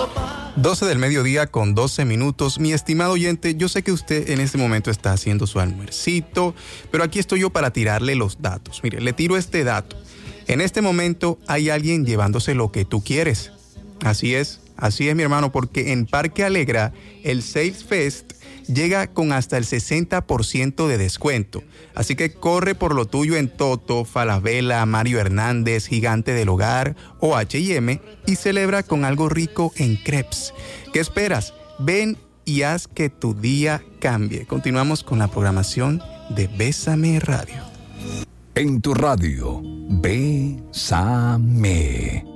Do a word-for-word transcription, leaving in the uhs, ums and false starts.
doce del mediodía con doce minutos. Mi estimado oyente, yo sé que usted en este momento está haciendo su almuercito, pero aquí estoy yo para tirarle los datos. Mire, le tiro este dato. En este momento hay alguien llevándose lo que tú quieres. Así es, así es, mi hermano, porque en Parque Alegra el Sales Fest llega con hasta el sesenta por ciento de descuento. Así que corre por lo tuyo en Toto, Falabella, Mario Hernández, Gigante del Hogar o H y M y celebra con algo rico en crepes. ¿Qué esperas? Ven y haz que tu día cambie. Continuamos con la programación de Bésame Radio. En tu radio, Bésame.